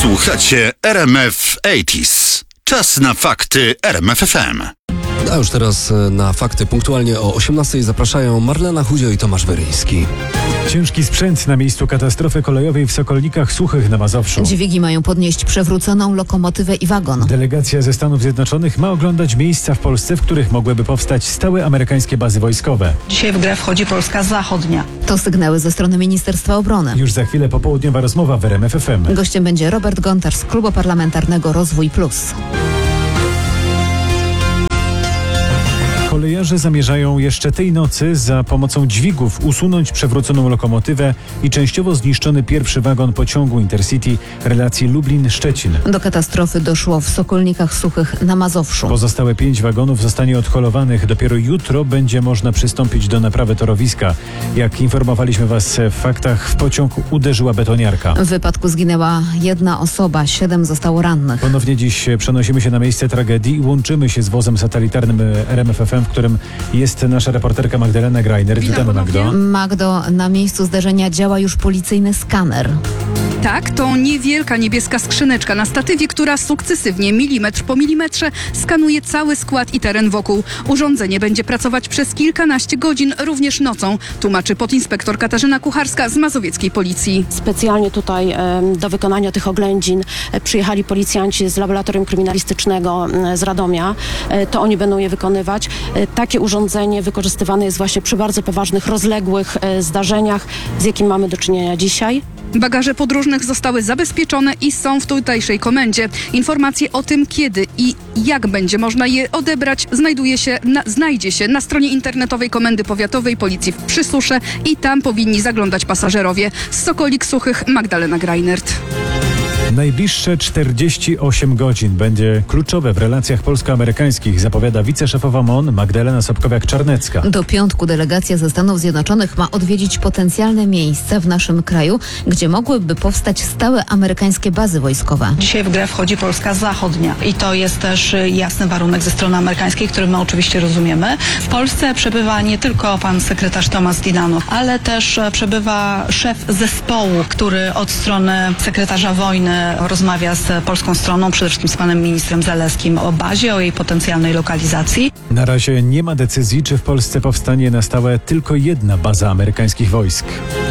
Słuchacie RMF 80s. Czas na fakty RMF FM. A już teraz na fakty punktualnie o 18:00 zapraszają Marlena Chudzio i Tomasz Wyryński. Ciężki sprzęt na miejscu katastrofy kolejowej w Sokolnikach Suchych na Mazowszu. Dźwigi mają podnieść przewróconą lokomotywę i wagon. Delegacja ze Stanów Zjednoczonych ma oglądać miejsca w Polsce, w których mogłyby powstać stałe amerykańskie bazy wojskowe. Dzisiaj w grę wchodzi Polska Zachodnia. To sygnały ze strony Ministerstwa Obrony. Już za chwilę popołudniowa rozmowa w RMF FM. Gościem będzie Robert Gontarz z Klubu Parlamentarnego Rozwój Plus. Kolejarze zamierzają jeszcze tej nocy za pomocą dźwigów usunąć przewróconą lokomotywę i częściowo zniszczony pierwszy wagon pociągu Intercity relacji Lublin-Szczecin. Do katastrofy doszło w Sokolnikach Suchych na Mazowszu. Pozostałe 5 wagonów zostanie odholowanych. Dopiero jutro będzie można przystąpić do naprawy torowiska. Jak informowaliśmy Was w faktach, w pociąg uderzyła betoniarka. W wypadku zginęła 1 osoba, 7 zostało rannych. Ponownie dziś przenosimy się na miejsce tragedii i łączymy się z wozem satelitarnym RMF FM, w którym jest nasza reporterka Magdalena Greiner. Witamy, Magdo. Magdo, na miejscu zdarzenia działa już policyjny skaner. Tak, to niewielka niebieska skrzyneczka na statywie, która sukcesywnie, milimetr po milimetrze, skanuje cały skład i teren wokół. Urządzenie będzie pracować przez kilkanaście godzin, również nocą, tłumaczy podinspektor Katarzyna Kucharska z mazowieckiej policji. Specjalnie tutaj do wykonania tych oględzin przyjechali policjanci z laboratorium kryminalistycznego z Radomia. To oni będą je wykonywać. Takie urządzenie wykorzystywane jest właśnie przy bardzo poważnych, rozległych zdarzeniach, z jakim mamy do czynienia dzisiaj. Bagaże podróżnych zostały zabezpieczone i są w tutejszej komendzie. Informacje o tym, kiedy i jak będzie można je odebrać, znajdzie się na stronie internetowej Komendy Powiatowej Policji w Przysusze i tam powinni zaglądać pasażerowie. Z Sokolik Suchych, Magdalena Greinert. Najbliższe 48 godzin będzie kluczowe w relacjach polsko-amerykańskich, zapowiada wiceszefowa MON Magdalena Sobkowiak-Czarnecka. Do piątku delegacja ze Stanów Zjednoczonych ma odwiedzić potencjalne miejsca w naszym kraju, gdzie mogłyby powstać stałe amerykańskie bazy wojskowe. Dzisiaj w grę wchodzi Polska Zachodnia i to jest też jasny warunek ze strony amerykańskiej, który my oczywiście rozumiemy. W Polsce przebywa nie tylko pan sekretarz Tomasz Didanow, ale też przebywa szef zespołu, który od strony sekretarza wojny rozmawia z polską stroną, przede wszystkim z panem ministrem Zalewskim o bazie, o jej potencjalnej lokalizacji. Na razie nie ma decyzji, czy w Polsce powstanie na stałe tylko jedna baza amerykańskich wojsk.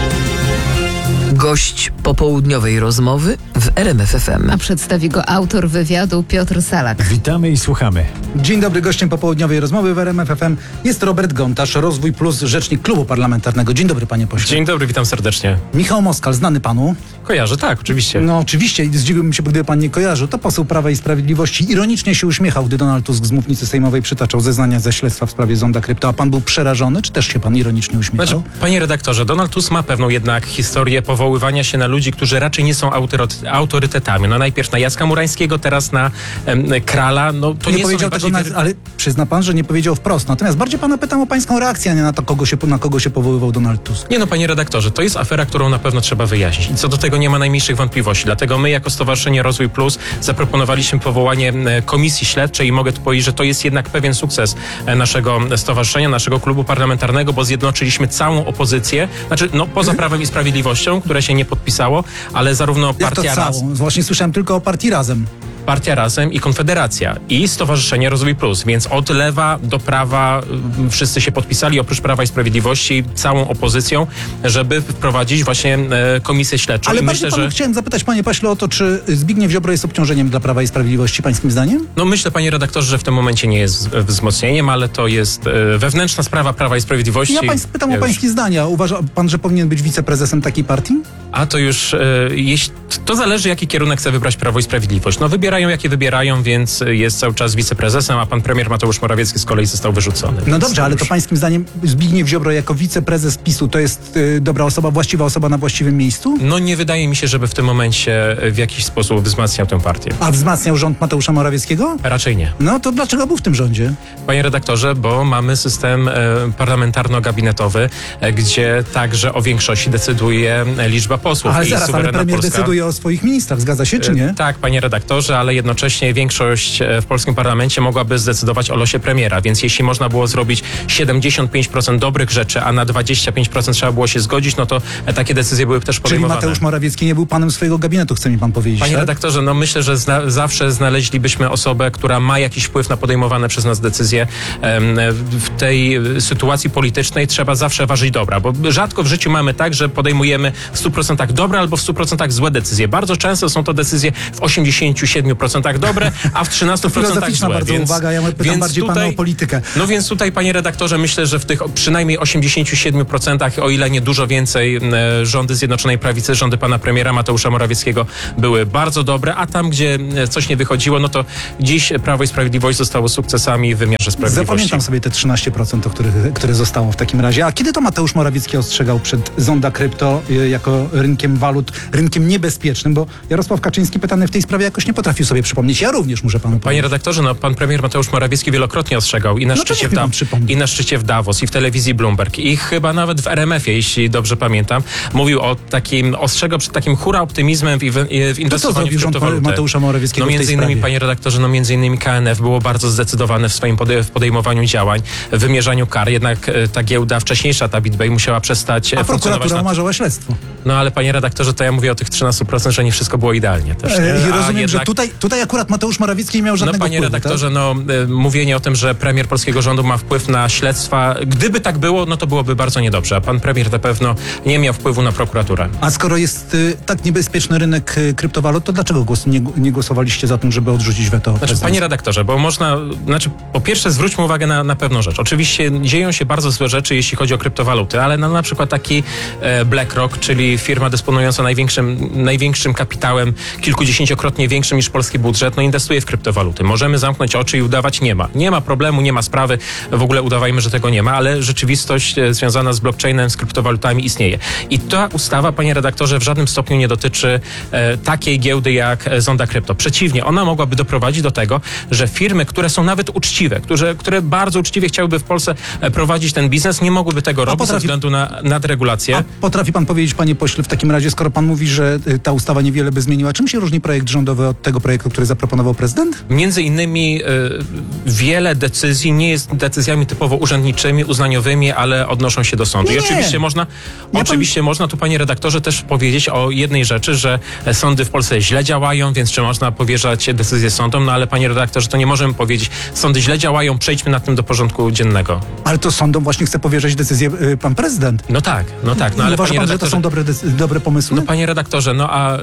Gość popołudniowej rozmowy w RMF FM. A przedstawi go autor wywiadu Piotr Salak. Witamy i słuchamy. Dzień dobry, gościem popołudniowej rozmowy w RMF FM jest Robert Gontarz, Rozwój Plus, rzecznik Klubu Parlamentarnego. Dzień dobry, panie pośle. Dzień dobry, witam serdecznie. Michał Moskal, znany panu? Kojarzę, tak, oczywiście. No oczywiście, zdziwiłbym się, gdyby pan nie kojarzył. To poseł Prawa i Sprawiedliwości. Ironicznie się uśmiechał, gdy Donald Tusk z mównicy sejmowej przytaczał zeznania ze śledztwa w sprawie zonda krypto. A pan był przerażony, czy też się pan ironicznie uśmiechał? Znaczy, panie redaktorze, Donald Tusk ma pewną jednak historię powoływania się na ludzi, którzy raczej nie są autorytetami. No najpierw na Jacka Murańskiego, teraz na Krala. No to nie powiedział tego, ale przyzna pan, że nie powiedział wprost. Natomiast bardziej pana pytam o pańską reakcję, a nie na to, na kogo się powoływał Donald Tusk. Nie no, panie redaktorze, to jest afera, którą na pewno trzeba wyjaśnić. I co do tego nie ma najmniejszych wątpliwości. Dlatego my jako Stowarzyszenie Rozwój Plus zaproponowaliśmy powołanie komisji śledczej i mogę tu powiedzieć, że to jest jednak pewien sukces naszego stowarzyszenia, naszego klubu parlamentarnego, bo zjednoczyliśmy całą opozycję, znaczy no poza Prawem i Sprawiedliwością, które się nie podpisało, ale zarówno Partia Razem. Właśnie słyszałem tylko o Partii Razem. Partia Razem i Konfederacja i Stowarzyszenie Rozwój Plus, więc od lewa do prawa wszyscy się podpisali, oprócz Prawa i Sprawiedliwości, całą opozycją, żeby wprowadzić właśnie komisję śledczą. Ale i myślę, że... chciałem zapytać, panie pośle, o to, czy Zbigniew Ziobro jest obciążeniem dla Prawa i Sprawiedliwości, pańskim zdaniem? No myślę, panie redaktorze, że w tym momencie nie jest wzmocnieniem, ale to jest wewnętrzna sprawa Prawa i Sprawiedliwości. Ja pytam o pańskie zdania. Uważa pan, że powinien być wiceprezesem takiej partii? A to już, to zależy, jaki kierunek chce wybrać Prawo i Sprawiedliwość. No wybierają, jakie wybierają, więc jest cały czas wiceprezesem, a pan premier Mateusz Morawiecki z kolei został wyrzucony. No dobrze, ale to pańskim zdaniem Zbigniew Ziobro jako wiceprezes PiS-u to jest dobra osoba, właściwa osoba na właściwym miejscu? No nie wydaje mi się, żeby w tym momencie w jakiś sposób wzmacniał tę partię. A wzmacniał rząd Mateusza Morawieckiego? Raczej nie. No to dlaczego był w tym rządzie? Panie redaktorze, bo mamy system parlamentarno-gabinetowy, gdzie także o większości decyduje liczba posłów. Ale zaraz, ale premier decyduje o swoich ministrach, zgadza się czy nie? Tak, panie redaktorze, ale jednocześnie większość w polskim parlamencie mogłaby zdecydować o losie premiera, więc jeśli można było zrobić 75% dobrych rzeczy, a na 25% trzeba było się zgodzić, no to takie decyzje były też Czyli podejmowane. Mateusz Morawiecki nie był panem swojego gabinetu, chce mi pan powiedzieć, Panie tak? redaktorze, no myślę, że zawsze znaleźlibyśmy osobę, która ma jakiś wpływ na podejmowane przez nas decyzje. W tej sytuacji politycznej trzeba zawsze ważyć dobra, bo rzadko w życiu mamy tak, że podejmujemy w 100% dobre albo w 100% złe decyzje. Bardzo często są to decyzje w 87% dobre, a w 13% Filozoficzna złe. bardzo uwaga, ja pytam bardziej pana o politykę. No więc tutaj, panie redaktorze, myślę, że w tych przynajmniej 87%, o ile nie dużo więcej, rządy Zjednoczonej Prawicy, rządy pana premiera Mateusza Morawieckiego były bardzo dobre, a tam, gdzie coś nie wychodziło, no to dziś Prawo i Sprawiedliwość zostało sukcesami w wymiarze sprawiedliwości. Zapamiętam sobie te 13%, które zostało w takim razie. A kiedy to Mateusz Morawiecki ostrzegał przed Zonda Krypto jako rynkiem walut, rynkiem niebezpiecznym? Bo Jarosław Kaczyński pytany w tej sprawie jakoś nie potrafił sobie przypomnieć. Ja również muszę panu Panie powiedzieć. redaktorze, no pan premier Mateusz Morawiecki wielokrotnie ostrzegał i na, i na szczycie w Davos, i w telewizji Bloomberg, i chyba nawet w RMF-ie, jeśli dobrze pamiętam, mówił o takim, ostrzegał przed takim hura optymizmem w inwestowaniu w kryptowaluty. Mateusza Morawieckiego No w tej między innymi, sprawie? panie redaktorze, no między innymi KNF było bardzo zdecydowane w swoim podejmowaniu działań, w wymierzaniu kar, jednak ta giełda wcześniejsza, ta BitBay, musiała przestać A funkcjonować. prokuratura umarzała śledztwo. No ale panie redaktorze, to ja mówię o tych 13%, że nie wszystko było idealnie też. I rozumiem, jednak... że tutaj akurat Mateusz Morawiecki nie miał żadnego No panie wpływu, redaktorze, tak? no mówienie o tym, że premier polskiego rządu ma wpływ na śledztwa, gdyby tak było, no to byłoby bardzo niedobrze. A pan premier na pewno nie miał wpływu na prokuraturę. A skoro jest tak niebezpieczny rynek kryptowalut, to dlaczego nie głosowaliście za tym, żeby odrzucić weto? Panie redaktorze, bo po pierwsze zwróćmy uwagę na pewną rzecz. Oczywiście dzieją się bardzo złe rzeczy, jeśli chodzi o kryptowaluty, ale na przykład taki BlackRock, czyli firma dysponująca największym kapitałem, kilkudziesięciokrotnie większym niż polski budżet, no inwestuje w kryptowaluty. Możemy zamknąć oczy i udawać nie ma. Nie ma problemu, nie ma sprawy, w ogóle udawajmy, że tego nie ma, ale rzeczywistość związana z blockchainem, z kryptowalutami istnieje. I ta ustawa, panie redaktorze, w żadnym stopniu nie dotyczy takiej giełdy jak Zonda Krypto. Przeciwnie, ona mogłaby doprowadzić do tego, że firmy, które są nawet uczciwe, które bardzo uczciwie chciałyby w Polsce prowadzić ten biznes, nie mogłyby tego robić ze względu na nadregulację. A potrafi pan powiedzieć, panie pośle, w takim razie, skoro pan mówi, że ta ustawa niewiele by zmieniła, czym się różni projekt rządowy od tego projektu, który zaproponował prezydent? Między innymi wiele decyzji nie jest decyzjami typowo urzędniczymi, uznaniowymi, ale odnoszą się do sądu. I oczywiście można tu, panie redaktorze, też powiedzieć o jednej rzeczy, że sądy w Polsce źle działają, więc czy można powierzać decyzje sądom? No ale, panie redaktorze, to nie możemy powiedzieć, sądy źle działają, przejdźmy nad tym do porządku dziennego. Ale to sądom właśnie chce powierzać decyzję pan prezydent. No tak. No ale uważa pan, że to są dobre pomysły? No panie redaktorze,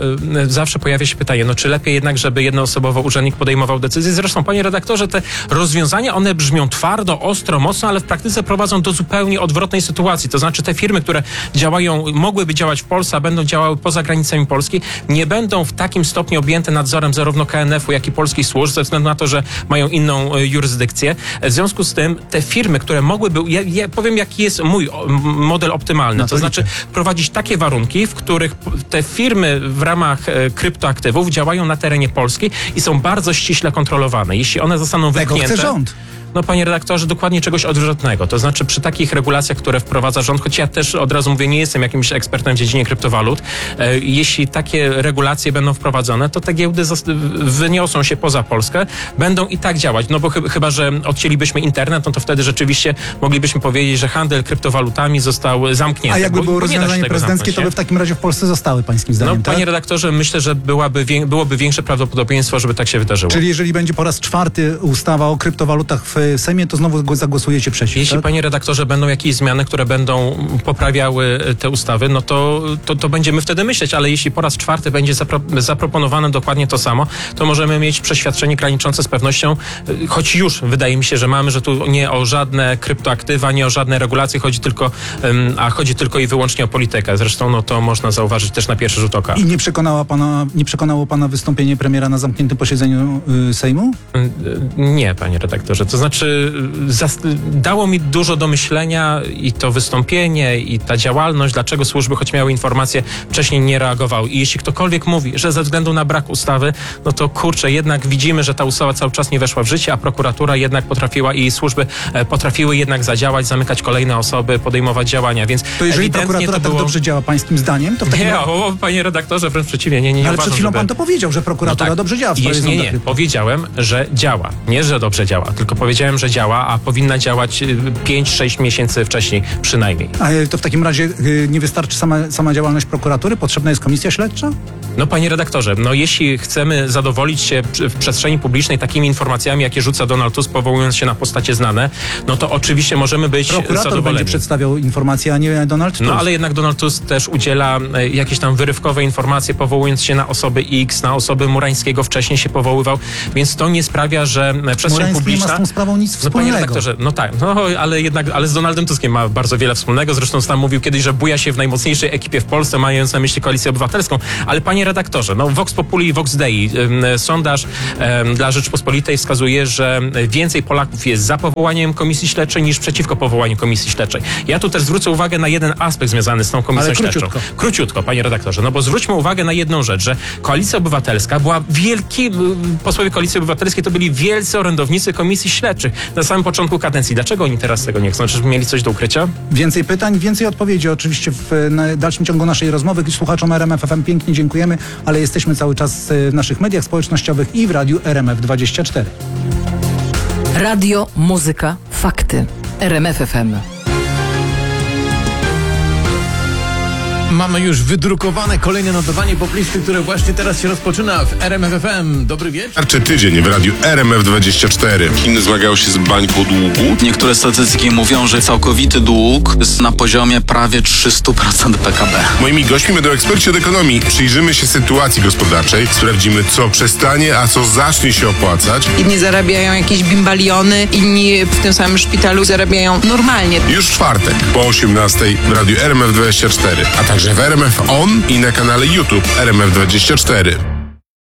zawsze pojawia się pytanie, czy lepiej jednak, żeby jednoosobowo urzędnik podejmował decyzję? Zresztą, panie redaktorze, te rozwiązania, one brzmią twardo, ostro, mocno, ale w praktyce prowadzą do zupełnie odwrotnej sytuacji. To znaczy te firmy, które mogłyby działać w Polsce, a będą działały poza granicami Polski, nie będą w takim stopniu objęte nadzorem zarówno KNF-u, jak i polskich służb, ze względu na to, że mają inną jurysdykcję. W związku z tym te firmy, które mogłyby, ja powiem, jaki jest mój model optymalny, to znaczy prowadzić takie warunki, w których te firmy w ramach kryptoaktywów działają na terenie Polski i są bardzo ściśle kontrolowane. Jeśli one zostaną wypchnięte... Tego chce rząd. No panie redaktorze, dokładnie czegoś odwrotnego. To znaczy przy takich regulacjach, które wprowadza rząd, choć ja też od razu mówię, nie jestem jakimś ekspertem w dziedzinie kryptowalut, jeśli takie regulacje będą wprowadzone, to te giełdy wyniosą się poza Polskę, będą i tak działać. No bo chyba, że odcięlibyśmy internet, no to wtedy rzeczywiście moglibyśmy powiedzieć, że handel kryptowalutami został zamknięty. A jakby było rozwiązanie prezydenckie, to by w takim razie w Polsce zostały, pańskim zdaniem, tak? Panie redaktorze, myślę, że byłoby większe prawdopodobieństwo, żeby tak się wydarzyło. Czyli jeżeli będzie po raz czwarty ustawa o kryptowalutach w Sejmie, to znowu zagłosujecie przeciw. Jeśli, tak? panie redaktorze, będą jakieś zmiany, które będą poprawiały te ustawy, no to będziemy wtedy myśleć, ale jeśli po raz czwarty będzie zaproponowane dokładnie to samo, to możemy mieć przeświadczenie graniczące z pewnością, choć już wydaje mi się, że mamy, że tu nie o żadne kryptoaktywa, nie o żadne regulacje, chodzi tylko i wyłącznie o politykę. Zresztą to można zauważyć też na pierwszy rzut oka. I nie przekonało pana wystąpienie premiera na zamkniętym posiedzeniu Sejmu? Nie, panie redaktorze. To znaczy znaczy dało mi dużo do myślenia i to wystąpienie i ta działalność, dlaczego służby, choć miały informacje, wcześniej nie reagowały. I jeśli ktokolwiek mówi, że ze względu na brak ustawy, no to kurczę, jednak widzimy, że ta ustawa cały czas nie weszła w życie, a prokuratura jednak potrafiła i jej służby potrafiły jednak zadziałać, zamykać kolejne osoby, podejmować działania, więc To jeżeli ewidentnie prokuratura to było... tak dobrze działa pańskim zdaniem, to w takim Nie, panie redaktorze, wręcz przeciwnie, nie ale uważam, przed chwilą żeby... pan to powiedział, że prokuratura dobrze działa w sprawie Nie, powiedziałem, że działa. Nie, że dobrze działa, tylko powiedziałem, że działa, a powinna działać 5-6 miesięcy wcześniej przynajmniej. A to w takim razie nie wystarczy sama działalność prokuratury? Potrzebna jest komisja śledcza? No panie redaktorze, no jeśli chcemy zadowolić się w przestrzeni publicznej takimi informacjami, jakie rzuca Donald Tusk, powołując się na postacie znane, no to oczywiście możemy być Prokurator zadowoleni. będzie przedstawiał informacje, a nie Donald Tusk. No ale jednak Donald Tusk też udziela jakieś tam wyrywkowe informacje, powołując się na osoby X, na osoby Murańskiego wcześniej się powoływał, więc to nie sprawia, że przestrzeń Murański publiczna... nie ma z tą sprawą nic No wspólnego. panie redaktorze, no tak, no ale z Donaldem Tuskiem ma bardzo wiele wspólnego, zresztą sam mówił kiedyś, że buja się w najmocniejszej ekipie w Polsce, mając na myśli Koalicję Obywatelską, ale panie redaktorze, no Vox Populi i Vox Dei, sondaż dla Rzeczpospolitej wskazuje, że więcej Polaków jest za powołaniem komisji śledczej niż przeciwko powołaniu komisji śledczej. Ja tu też zwrócę uwagę na jeden aspekt związany z tą komisją śledczą. Króciutko, panie redaktorze, no bo zwróćmy uwagę na jedną rzecz, że Koalicja Obywatelska była posłowie Koalicji Obywatelskiej to byli wielcy orędownicy komisji śledczych na samym początku kadencji. Dlaczego oni teraz tego nie chcą? Czyżby mieli coś do ukrycia? Więcej pytań, więcej odpowiedzi oczywiście w dalszym ciągu naszej rozmowy. Słuchaczom RMF FM pięknie dziękujemy, ale jesteśmy cały czas w naszych mediach społecznościowych i w radiu RMF24. Radio, muzyka, fakty. RMF FM. Mamy już wydrukowane kolejne notowanie poplisty, które właśnie teraz się rozpoczyna w RMF FM. Dobry wieczór. Starczy tydzień w radiu RMF24. Chiny zmagają się z bańką długu. Niektóre statystyki mówią, że całkowity dług jest na poziomie prawie 300% PKB. Moimi gośćmi będą eksperci od ekonomii. Przyjrzymy się sytuacji gospodarczej, sprawdzimy, co przestanie, a co zacznie się opłacać. Inni zarabiają jakieś bimbaliony, inni w tym samym szpitalu zarabiają normalnie. Już w czwartek po 18:00 w radiu RMF24, a także w RMF On i na kanale YouTube RMF24.